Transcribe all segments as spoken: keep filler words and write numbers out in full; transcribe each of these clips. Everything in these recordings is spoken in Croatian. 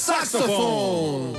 Saksofon!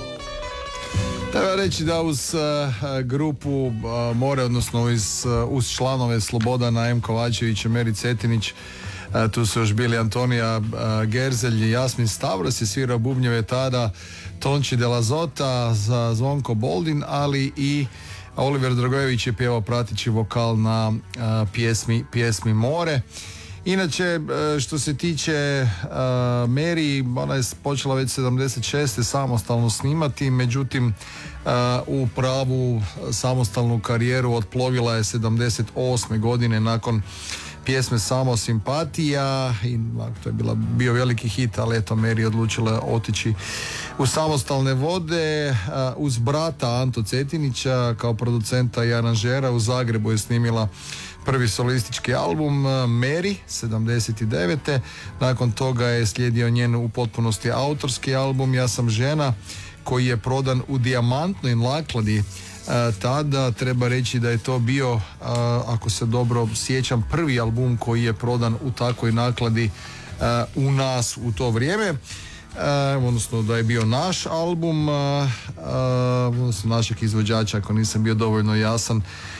Treba reći da uz uh, grupu uh, More, odnosno uz, uh, uz članove Slobodana M. Kovačević i Meri Cetinić, uh, tu su još bili Antonija uh, Gerzelj i Jasmin Stavros je svirao bubnjeve tada, Tonči de la Zota, za Zvonko Boldin, ali i Oliver Dragojević je pjevao pratići vokal na uh, pjesmi, pjesmi More. Inače, što se tiče uh, Mary, ona je počela već sedamdeset šeste samostalno snimati, međutim uh, u pravu samostalnu karijeru otplovila je sedamdeset osme godine nakon pjesme Samo simpatija i to je bila, bio veliki hit, ali eto Mary odlučila otići u samostalne vode. Uh, uz brata Anto Cetinića kao producenta i aranžera u Zagrebu je snimila prvi solistički album Mary sedamdeset devete. Nakon toga je slijedio njen u potpunosti autorski album Ja sam žena, koji je prodan u dijamantnoj nakladi. E, tada treba reći da je to bio, a, ako se dobro sjećam, prvi album koji je prodan u takvoj nakladi a, u nas u to vrijeme. E, odnosno da je bio naš album, a, a, odnosno našeg izvođača, ako nisam bio dovoljno jasan.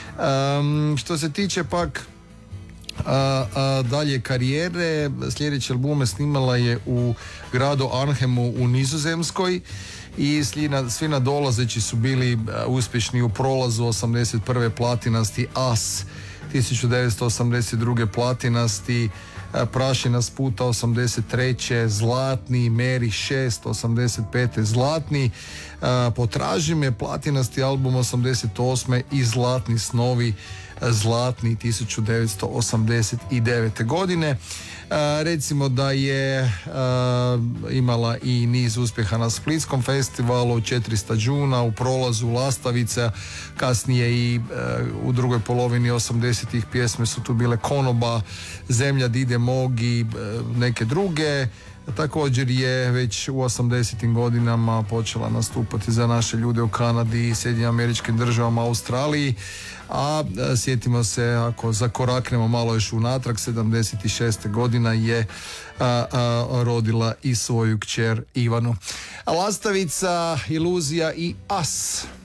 Um, što se tiče pak a, a, dalje karijere, sljedeće albume snimala je u gradu Arnhemu u Nizozemskoj i svi nadolazeći su bili a, uspješni u prolazu. Osamdeset prve platinasti As, tisuću devetsto osamdeset druge platinasti a, Prašina s puta, osamdeset treće zlatni, Mary šest, osamdeset pete zlatni, a, Potraži me platinasti album osamdeset osme i Zlatni snovi zlatni tisuću devetsto osamdeset devete godine. A, recimo da je a, imala i niz uspjeha na Splitskom festivalu, četiristo džuna, u prolazu Lastavica, kasnije i a, u drugoj polovini osamdesetih pjesme su tu bile Konoba, Zemlja Dide mog i a, neke druge. Također je već u osamdesetim godinama počela nastupati za naše ljude u Kanadi i Sjedinjenim Američkim Državama, Australiji, a sjetimo se, ako zakoraknemo malo još unatrag, sedamdeset šeste godina je a, a, rodila i svoju kćer Ivanu. Lastavica, Iluzija i As.